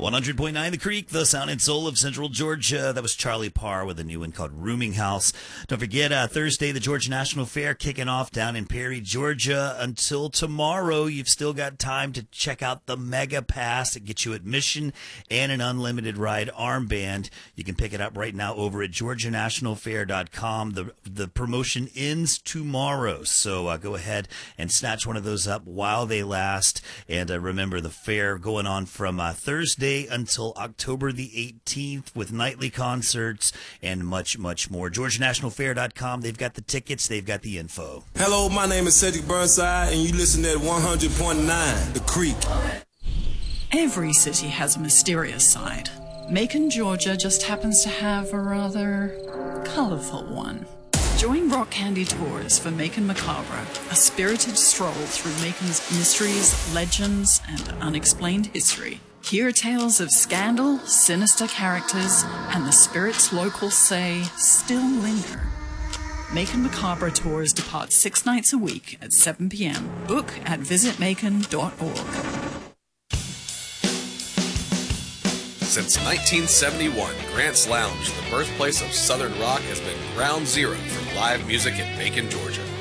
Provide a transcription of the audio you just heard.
100.9 The Creek, the sound and soul of Central Georgia. That was Charlie Parr with a new one called Rooming House. Don't forget, Thursday, the Georgia National Fair kicking off down in Perry, Georgia. Until tomorrow, you've still got time to check out the Mega Pass. It gets you admission and an unlimited ride armband. You can pick it up right now over at GeorgiaNationalFair.com. The promotion ends tomorrow, so go ahead and snatch one of those up while they last. And remember, the fair going on from Thursday until October the 18th with nightly concerts and much, much more. GeorgiaNationalFair.com. They've got the tickets. They've got the info. Hello, my name is Cedric Burnside, and you listen at 100.9 The Creek. Every city has a mysterious side. Macon, Georgia just happens to have a rather colorful one. Join Rock Candy Tours for Macon Macabre, a spirited stroll through Macon's mysteries, legends, and unexplained history. Hear tales of scandal, sinister characters, and the spirits locals say still linger. Macon Macabre Tours depart 6 nights a week at 7 p.m. Book at visitmacon.org. Since 1971, Grant's Lounge, the birthplace of Southern rock, has been ground zero for live music in Macon, Georgia.